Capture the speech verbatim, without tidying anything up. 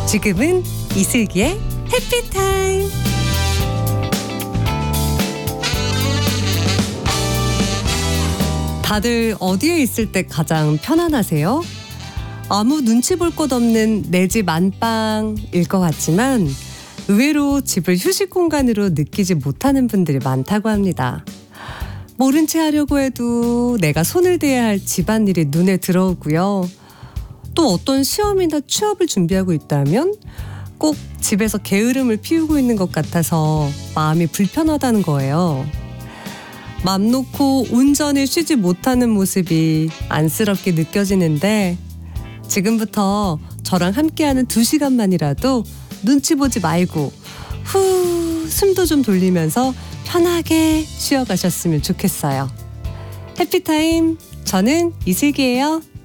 지금은 이슬기의 해피타임. 다들 어디에 있을 때 가장 편안하세요? 아무 눈치 볼 것 없는 내 집 안방일 것 같지만 의외로 집을 휴식 공간으로 느끼지 못하는 분들이 많다고 합니다. 모른 채 하려고 해도 내가 손을 대야 할 집안일이 눈에 들어오고요. 또 어떤 시험이나 취업을 준비하고 있다면 꼭 집에서 게으름을 피우고 있는 것 같아서 마음이 불편하다는 거예요. 맘 놓고 온전히 쉬지 못하는 모습이 안쓰럽게 느껴지는데 지금부터 저랑 함께하는 두 시간만이라도 눈치 보지 말고 후 숨도 좀 돌리면서 편하게 쉬어가셨으면 좋겠어요. 해피타임, 저는 이슬기예요.